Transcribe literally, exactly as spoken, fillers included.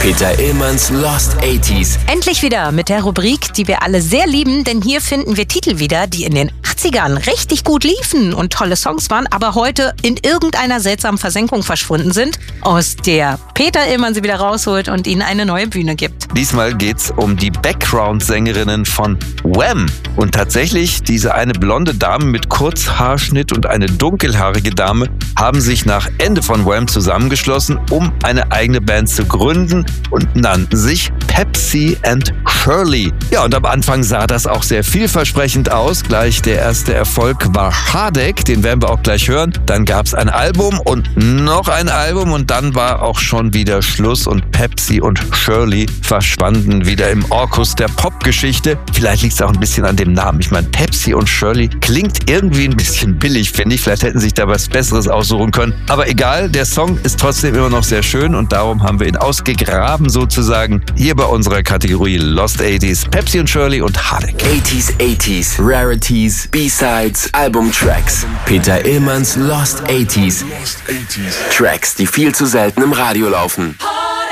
Peter Illmanns Lost achtziger. Endlich wieder mit der Rubrik, die wir alle sehr lieben, denn hier finden wir Titel wieder, die in den achtzigern richtig gut liefen und tolle Songs waren, aber heute in irgendeiner seltsamen Versenkung verschwunden sind, aus der Peter Illmann sie wieder rausholt und ihnen eine neue Bühne gibt. Diesmal geht's um die Background-Sängerinnen von Wham! Und tatsächlich, diese eine blonde Dame mit Kurzhaarschnitt und eine dunkelhaarige Dame haben sich nach Ende von Wham! Zusammengeschlossen, um eine eigene Band zu gründen und nannten sich Pepsi and Shirley. Ja, und am Anfang sah das auch sehr vielversprechend aus. Gleich der erste Erfolg war Hardek, den werden wir auch gleich hören. Dann gab's ein Album und noch ein Album und dann war auch schon wieder Schluss und Pepsi und Shirley verschwanden wieder im Orkus der Popgeschichte. Vielleicht liegt es auch ein bisschen an dem Namen. Ich meine, Pepsi und Shirley klingt irgendwie ein bisschen billig, finde ich. Vielleicht hätten sich da was Besseres aussuchen können. Aber egal, der Song ist trotzdem immer noch sehr schön und darum haben wir ihn ausgegraben sozusagen. Hier bei unserer Kategorie Lost achtziger, Pepsi und Shirley und Hardek. achtziger, achtziger, Rarities, B-Sides, Albumtracks. Peter Illmanns Lost achtziger. Tracks, die viel zu selten im Radio laufen.